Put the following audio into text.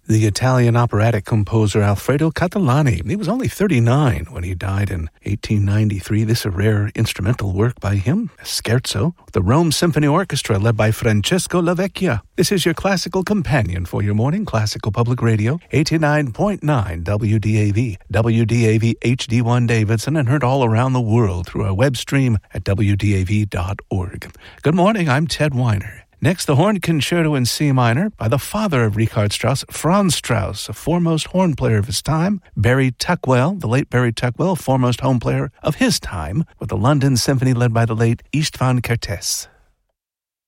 The Italian operatic composer Alfredo Catalani. He was only 39 when he died in 1893. This is a rare instrumental work by him, a scherzo. The Rome Symphony Orchestra led by Francesco Lavecchia. This is your classical companion for your morning classical public radio, 89.9 WDAV, WDAV HD1 Davidson, and heard all around the world through our web stream at WDAV.org. Good morning, I'm Ted Weiner. Next, the Horn Concerto in C minor by the father of Richard Strauss, Franz Strauss, a foremost horn player of his time. Barry Tuckwell, the late Barry Tuckwell, foremost horn player of his time, with the London Symphony led by the late Istvan Kertész.